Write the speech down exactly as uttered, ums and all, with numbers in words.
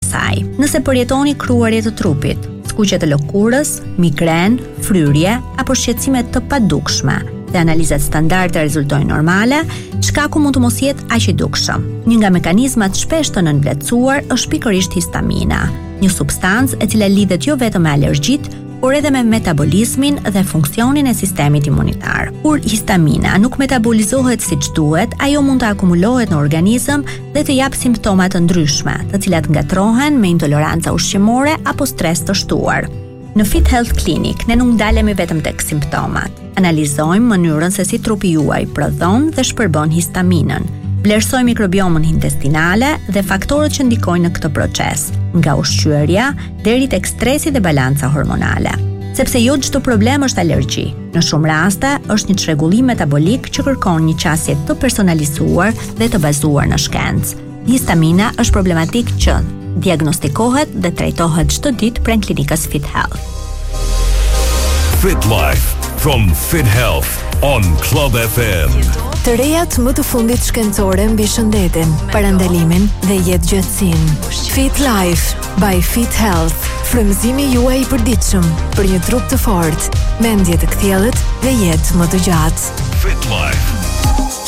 saj. Nëse përjetoni kruarje të trupit, skuqje të lëkurës, migren, fryrje apo shqetësime të padukshme dhe analizat standarde rezultojnë normale, shkaku mund të mos jetë aq i dukshëm. Një nga mekanizmat shpesh të nënvlerësuar është pikërisht histamina, një substancë e cila lidhet jo vetëm me alergjitë, por edhe me metabolizmin dhe funksionin e sistemit imunitar. Kur histamina nuk metabolizohet siç duhet, ajo mund të akumulohet në organizëm dhe të jap simptoma të ndryshme, të cilat ngatrohen me intoleranca ushqimore apo stres të shtuar. Në Fit Health Clinic ne nuk ndalemi vetëm tek simptomat. Analizojmë mënyrën se si trupi juaj prodhon dhe shpërbën histaminën. Vlerësojmë mikrobiomën intestinale dhe faktorët që ndikojnë në këtë proces, nga ushqyerja deri tek stresi dhe balanca hormonale. Sepse jo çdo problem është alergji. Në shumë raste është një çrregullim metabolik që kërkon një qasje të personalizuar dhe të bazuar në shkencë. Histamina është problematik që diagnostikohet dhe trajtohet çdo ditë pranë klinikës Fit Health. Fit Life from Fit Health on Club F M. Të rejat më të fundit shkencore mbi shëndetin, parandalimin dhe jetëgjatësinë. Fit Life by Fit Health. Frymëzimi juaj i përditshëm për një trup të fortë, mendje të kthjellët dhe jetë më të gjatë. Fit Life.